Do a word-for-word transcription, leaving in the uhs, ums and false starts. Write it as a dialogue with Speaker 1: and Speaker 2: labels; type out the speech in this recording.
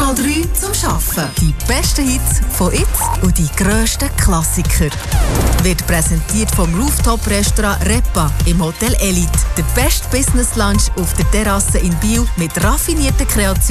Speaker 1: Kanal drei zum Arbeiten. Die besten Hits von jetzt und die grössten Klassiker. Wird präsentiert vom Rooftop-Restaurant Repa im Hotel Elite. Der beste Business-Lunch auf der Terrasse in Biel mit raffinierten Kreationen